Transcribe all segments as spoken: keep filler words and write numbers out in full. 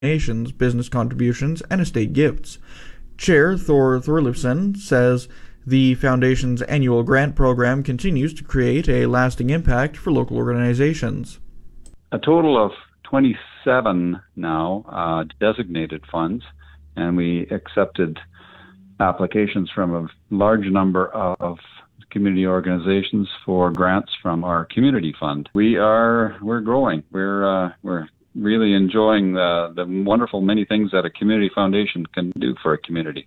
donations, business contributions, and estate gifts. Chair Thor Thorlifson says the Foundation's annual grant program continues to create a lasting impact for local organizations. A total of twenty-seven now uh, designated funds, and we accepted applications from a large number of community organizations for grants from our community fund. We are we're growing. We're uh, we're really enjoying the the wonderful many things that a community foundation can do for a community.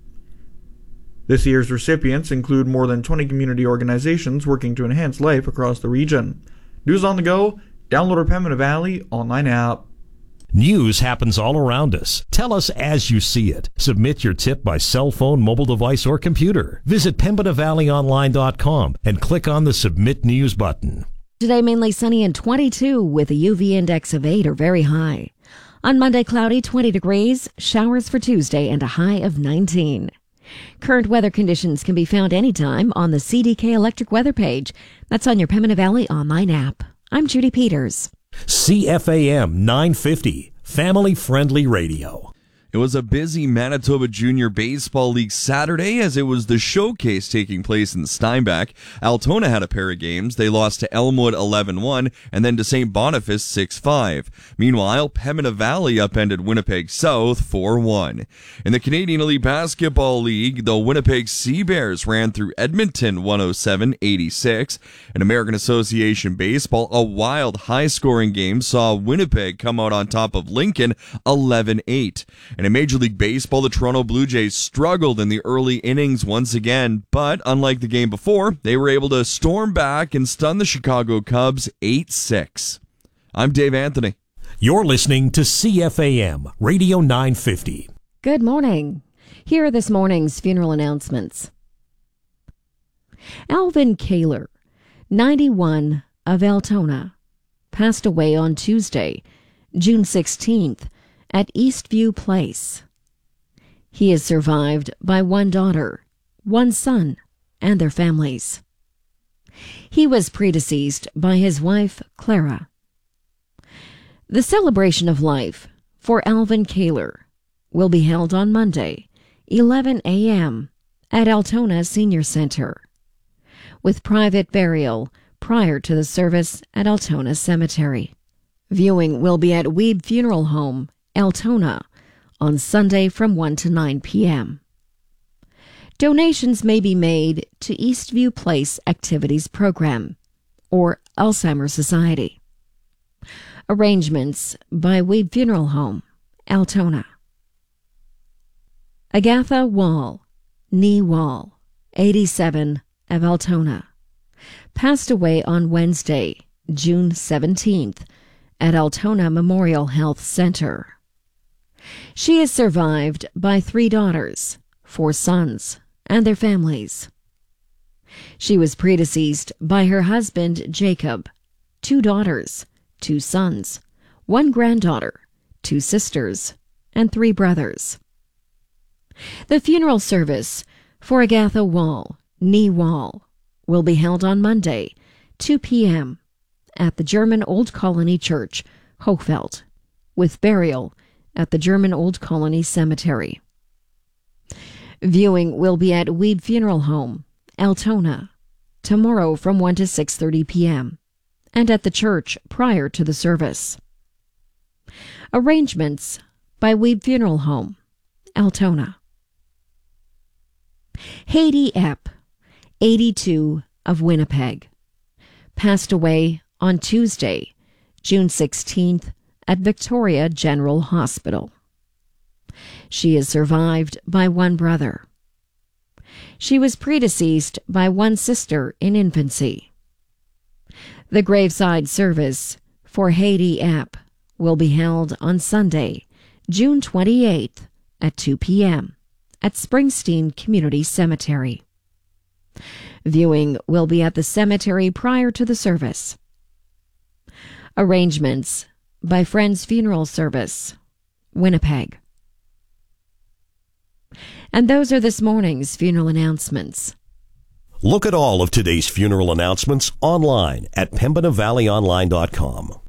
This year's recipients include more than twenty community organizations working to enhance life across the region. News on the go. Download our Pembina Valley online app. News happens all around us. Tell us as you see it. Submit your tip by cell phone, mobile device, or computer. Visit pembina valley online dot com and click on the Submit News button. Today, mainly sunny and twenty-two with a U V index of eight or very high. On Monday, cloudy, twenty degrees, showers for Tuesday, and a high of nineteen. Current weather conditions can be found anytime on the C D K Electric weather page. That's on your Pembina Valley online app. I'm Judy Peters. C F A M nine fifty, family-friendly radio. It was a busy Manitoba Junior Baseball League Saturday as it was the showcase taking place in Steinbach. Altona had a pair of games. They lost to Elmwood eleven one and then to Saint Boniface six five. Meanwhile, Pembina Valley upended Winnipeg South four one. In the Canadian Elite Basketball League, the Winnipeg Sea Bears ran through Edmonton one oh seven eighty-six. In American Association Baseball, a wild high-scoring game saw Winnipeg come out on top of Lincoln eleven eight. And in Major League Baseball, the Toronto Blue Jays struggled in the early innings once again, but unlike the game before, they were able to storm back and stun the Chicago Cubs eight six. I'm Dave Anthony. You're listening to C F A M, Radio nine fifty. Good morning. Here are this morning's funeral announcements. Alvin Kaler, ninety-one, of Altona, passed away on Tuesday, June sixteenth, at Eastview Place. He is survived by one daughter, one son, and their families. He was predeceased by his wife, Clara. The celebration of life for Alvin Kaler will be held on Monday, eleven a.m. at Altona Senior Center, with private burial prior to the service at Altona Cemetery. Viewing will be at Weeb Funeral Home, Altona, on Sunday from one to nine p.m. Donations may be made to Eastview Place Activities Program or Alzheimer's Society. Arrangements by Weeb Funeral Home, Altona. Agatha Wall, Nee Wall, eighty-seven, of Altona, passed away on Wednesday, June seventeenth, at Altona Memorial Health Center. She is survived by three daughters, four sons, and their families. She was predeceased by her husband, Jacob, two daughters, two sons, one granddaughter, two sisters, and three brothers. The funeral service for Agatha Wall, Nee Wall, will be held on Monday, two p.m., at the German Old Colony Church, Hochfeld, with burial at the German Old Colony Cemetery. Viewing will be at Weed Funeral Home, Altona, tomorrow from one to six thirty p.m., and at the church prior to the service. Arrangements by Weed Funeral Home, Altona. Haiti Epp, eighty-two, of Winnipeg, passed away on Tuesday, June sixteenth, at Victoria General Hospital. She is survived by one brother. She was predeceased by one sister in infancy. The graveside service for Haiti Epp will be held on Sunday, June twenty-eighth, at two p.m. at Springsteen Community Cemetery. Viewing will be at the cemetery prior to the service. Arrangements by Friends Funeral Service, Winnipeg. And those are this morning's funeral announcements. Look at all of today's funeral announcements online at pembina valley online dot com.